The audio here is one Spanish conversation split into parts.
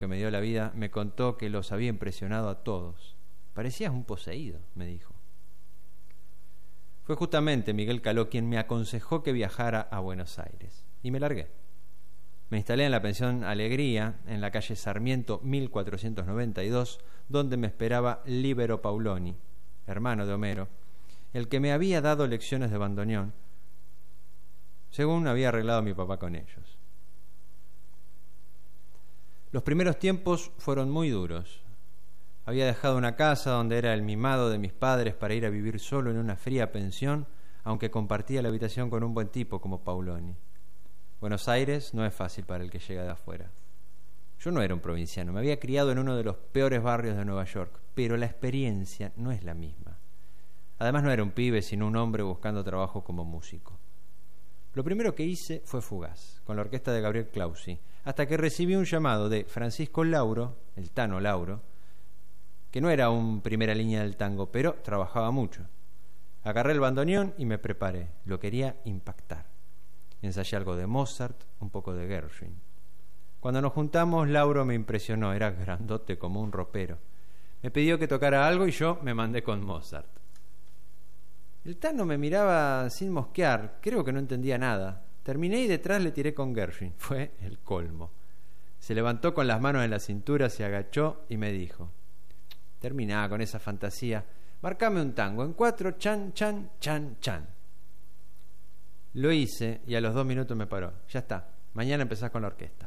que me dio la vida, me contó que los había impresionado a todos. Parecías un poseído, me dijo. Fue justamente Miguel Caló quien me aconsejó que viajara a Buenos Aires, y me largué. Me instalé en la pensión Alegría, en la calle Sarmiento 1492, donde me esperaba Líbero Pauloni, hermano de Homero, el que me había dado lecciones de bandoneón, según había arreglado mi papá con ellos. Los primeros tiempos fueron muy duros. Había dejado una casa donde era el mimado de mis padres para ir a vivir solo en una fría pensión, aunque compartía la habitación con un buen tipo como Pauloni. Buenos Aires no es fácil para el que llega de afuera. Yo no era un provinciano, me había criado en uno de los peores barrios de Nueva York, pero la experiencia no es la misma. Además no era un pibe, sino un hombre buscando trabajo como músico. Lo primero que hice fue fugaz, con la orquesta de Gabriel Clausi, hasta que recibí un llamado de Francisco Lauro, el Tano Lauro, que no era un primera línea del tango, pero trabajaba mucho. Agarré el bandoneón y me preparé, lo quería impactar. Ensayé algo de Mozart, un poco de Gershwin. Cuando nos juntamos, Lauro me impresionó, era grandote como un ropero. Me pidió que tocara algo y yo me mandé con Mozart. El Tano me miraba sin mosquear, creo que no entendía nada. Terminé y detrás le tiré con Gershwin. Fue el colmo. Se levantó con las manos en la cintura, se agachó y me dijo: terminá con esa fantasía, marcame un tango en 4, chan, chan, chan, chan. Lo hice y a los 2 minutos me paró. Ya está, mañana empezás con la orquesta.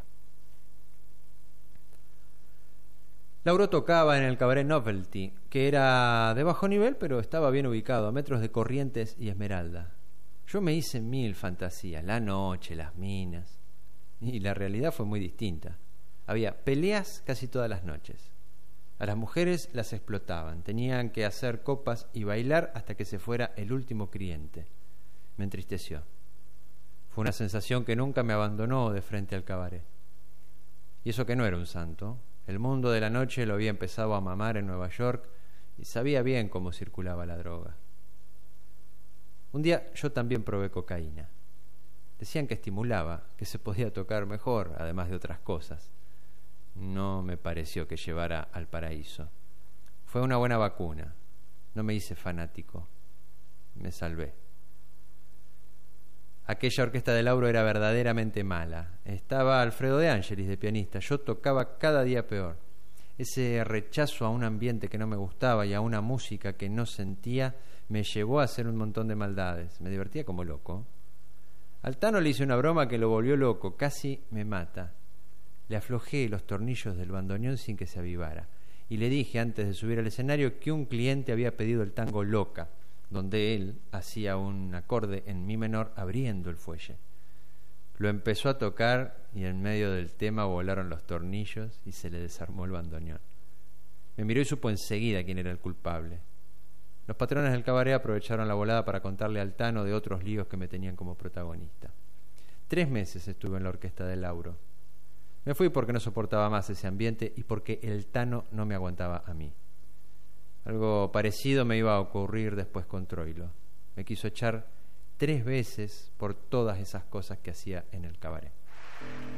Lauro tocaba en el Cabaret Novelty, que era de bajo nivel, pero estaba bien ubicado, a metros de Corrientes y Esmeralda. Yo me hice 1000 fantasías, la noche, las minas, y la realidad fue muy distinta. Había peleas casi todas las noches. A las mujeres las explotaban, tenían que hacer copas y bailar hasta que se fuera el último cliente. Me entristeció. Fue una sensación que nunca me abandonó de frente al cabaret. Y eso que no era un santo. El mundo de la noche lo había empezado a mamar en Nueva York y sabía bien cómo circulaba la droga. Un día yo también probé cocaína. Decían que estimulaba, que se podía tocar mejor, además de otras cosas. No me pareció que llevara al paraíso. Fue una buena vacuna. No me hice fanático. Me salvé. Aquella orquesta de Lauro era verdaderamente mala. Estaba Alfredo de Angelis de pianista. Yo tocaba cada día peor. Ese rechazo a un ambiente que no me gustaba y a una música que no sentía me llevó a hacer un montón de maldades. Me divertía como loco. Al Tano le hice una broma que lo volvió loco. Casi me mata. Le aflojé los tornillos del bandoneón sin que se avivara. Y le dije antes de subir al escenario que un cliente había pedido el tango Loca, donde él hacía un acorde en mi menor abriendo el fuelle. Lo empezó a tocar y en medio del tema volaron los tornillos y se le desarmó el bandoneón. Me miró y supo enseguida quién era el culpable. Los patrones del cabaret aprovecharon la volada para contarle al Tano de otros líos que me tenían como protagonista. 3 meses estuve en la orquesta de Lauro. Me fui porque no soportaba más ese ambiente y porque el Tano no me aguantaba a mí. Algo parecido me iba a ocurrir después con Troilo. Me quiso echar 3 veces por todas esas cosas que hacía en el cabaret.